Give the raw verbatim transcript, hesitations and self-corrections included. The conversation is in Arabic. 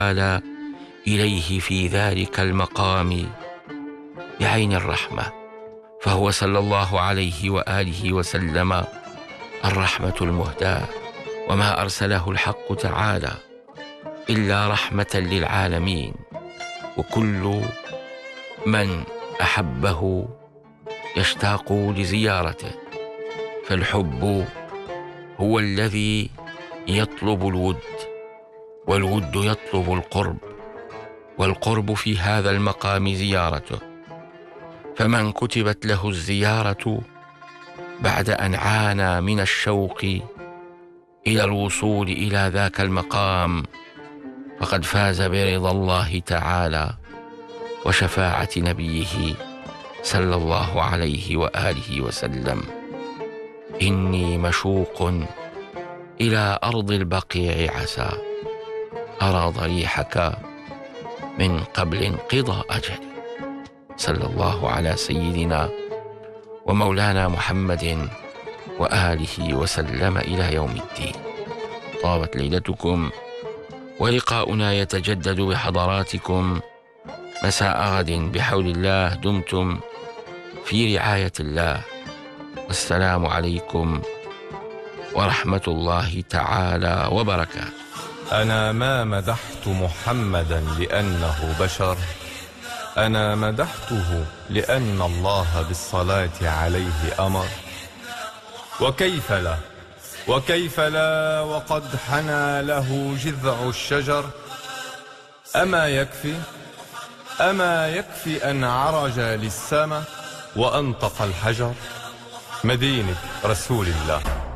تعالى إليه في ذلك المقام بعين الرحمة، فهو صلى الله عليه وآله وسلم الرحمة المهداة، وما أرسله الحق تعالى إلا رحمة للعالمين، وكل من أحبه يشتاق لزيارته، فالحب هو الذي يطلب الود، والود يطلب القرب، والقرب في هذا المقام زيارته. فمن كتبت له الزيارة بعد أن عانى من الشوق إلى الوصول إلى ذاك المقام فقد فاز برضا الله تعالى وشفاعة نبيه صلى الله عليه وآله وسلم. إني مشوق إلى أرض البقيع عسى أرى ضريحك من قبل انقضاء أجلي. صلى الله على سيدنا ومولانا محمد وآله وسلم إلى يوم الدين. طابت ليلتكم، ولقاؤنا يتجدد بحضراتكم مساء غد بحول الله. دمتم في رعاية الله، والسلام عليكم ورحمة الله تعالى وبركاته. أنا ما مدحت محمدا لأنه بشر، أنا مدحته لأن الله بالصلاة عليه أمر. وكيف لا وكيف لا وقد حنى له جذع الشجر. أما يكفي أما يكفي أن عرج للسماء وأنطق الحجر. مدينة رسول الله.